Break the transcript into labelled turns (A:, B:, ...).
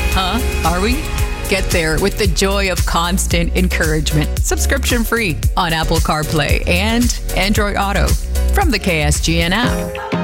A: Huh? Are we? Get there with the joy of constant encouragement. Subscription free on Apple CarPlay and Android Auto from the KSGN app.